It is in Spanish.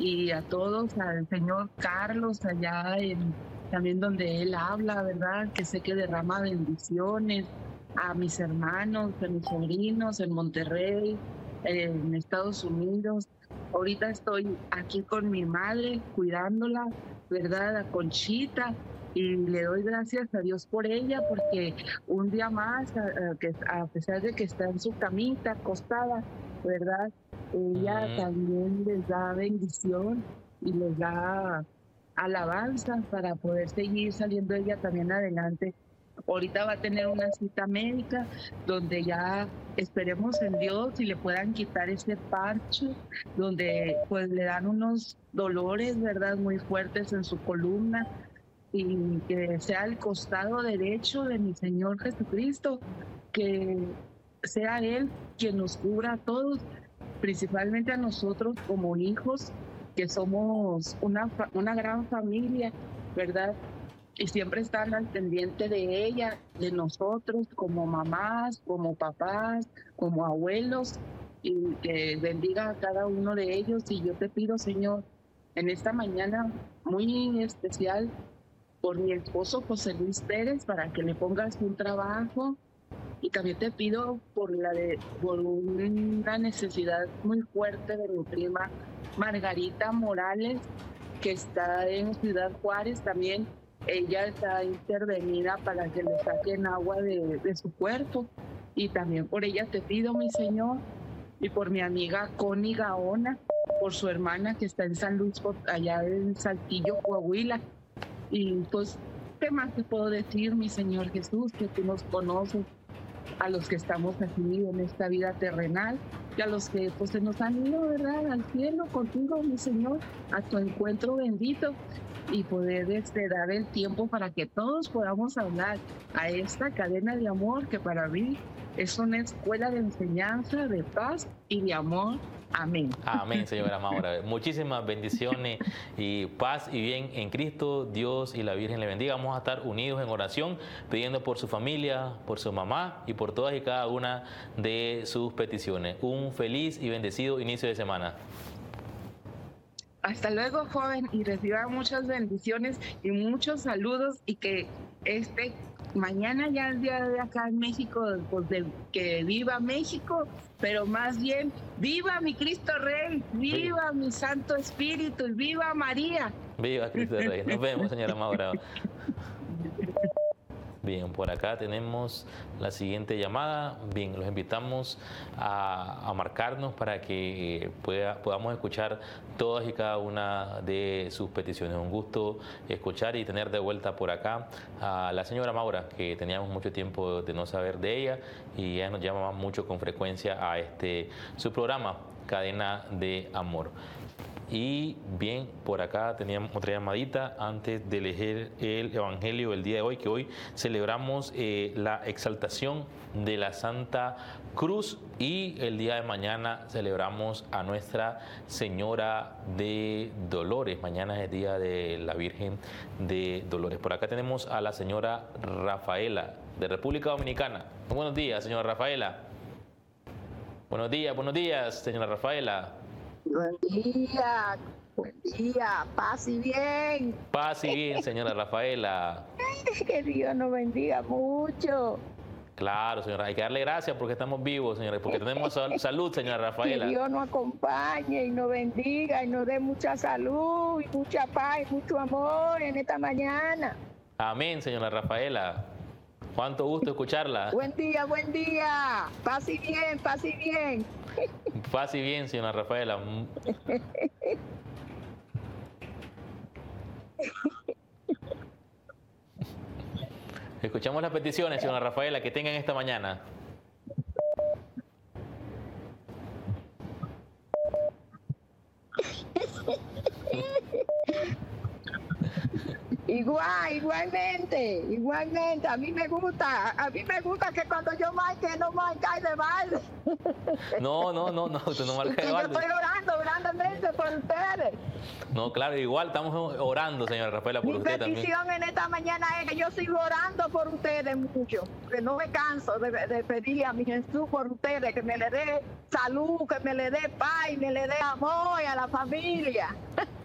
y a todos, al señor Carlos allá también donde él habla, ¿verdad? Que sé que derrama bendiciones a mis hermanos, a mis sobrinos en Monterrey, en Estados Unidos. Ahorita estoy aquí con mi madre cuidándola, ¿verdad? A Conchita. Y le doy gracias a Dios por ella, porque un día más, a pesar de que está en su camita acostada, ¿verdad? Ella también les da bendición y les da alabanza para poder seguir saliendo ella también adelante. Ahorita va a tener una cita médica donde ya esperemos en Dios y le puedan quitar ese parche, donde pues le dan unos dolores, ¿verdad? Muy fuertes en su columna, y que sea el costado derecho de mi Señor Jesucristo, que sea Él quien nos cubra a todos, principalmente a nosotros como hijos, que somos una gran familia, ¿verdad? Y siempre están al pendiente de ella, de nosotros, como mamás, como papás, como abuelos, y que bendiga a cada uno de ellos. Y yo te pido, Señor, en esta mañana muy especial, por mi esposo José Luis Pérez, para que le pongas un trabajo. Y también te pido por una necesidad muy fuerte de mi prima Margarita Morales, que está en Ciudad Juárez también. Ella está intervenida para que le saquen agua de su cuerpo. Y también por ella te pido, mi Señor, y por mi amiga Connie Gaona, por su hermana que está en San Luis, allá en Saltillo, Coahuila. Y pues, ¿qué más te puedo decir, mi Señor Jesús, que tú nos conoces, a los que estamos aquí en esta vida terrenal y a los que pues se nos han ido, ¿verdad?, al cielo contigo, mi Señor, a tu encuentro bendito, y poder dar el tiempo para que todos podamos hablar a esta cadena de amor que para mí es una escuela de enseñanza, de paz y de amor. Amén. Amén, señora Maura. Muchísimas bendiciones y paz y bien en Cristo. Dios y la Virgen le bendiga. Vamos a estar unidos en oración, pidiendo por su familia, por su mamá y por todas y cada una de sus peticiones. Un feliz y bendecido inicio de semana. Hasta luego, joven, y reciba muchas bendiciones y muchos saludos, y que mañana ya el día de acá en México, pues que viva México, pero más bien viva mi Cristo Rey, viva mi Santo Espíritu y viva María. Viva Cristo Rey. Nos vemos, señora Maura. Bien, por acá tenemos la siguiente llamada. Bien, los invitamos a marcarnos para que podamos escuchar todas y cada una de sus peticiones. Un gusto escuchar y tener de vuelta por acá a la señora Maura, que teníamos mucho tiempo de no saber de ella, y ella nos llama mucho con frecuencia a su programa, Cadena de Amor. Y bien, por acá teníamos otra llamadita antes de leer el Evangelio del día de hoy, que hoy celebramos la exaltación de la Santa Cruz, y el día de mañana celebramos a Nuestra Señora de Dolores. Mañana es el día de la Virgen de Dolores. Por acá tenemos a la señora Rafaela de República Dominicana. Buenos días, señora Rafaela. Buenos días, señora Rafaela. Buen día, paz y bien. Paz y bien, señora Rafaela. Que Dios nos bendiga mucho. Claro, señora, hay que darle gracias porque estamos vivos, señora, porque tenemos salud, señora Rafaela. Que Dios nos acompañe y nos bendiga y nos dé mucha salud y mucha paz y mucho amor en esta mañana. Amén, señora Rafaela. Cuánto gusto escucharla. Buen día, buen día. Paz y bien, paz y bien. Paz y bien, señora Rafaela. Escuchamos las peticiones, señora Rafaela, que tengan esta mañana. Igualmente. A mí me gusta que cuando yo marque no marque de balde. No, tú no marcas de balde. Yo estoy orando por ustedes. No, claro, igual estamos orando, señora Rafaela, por usted también. Mi petición en esta mañana es que yo sigo orando por ustedes mucho, que no me canso de pedirle a mi Jesús por ustedes, que me le dé salud, que me le dé paz, me le dé amor a la familia.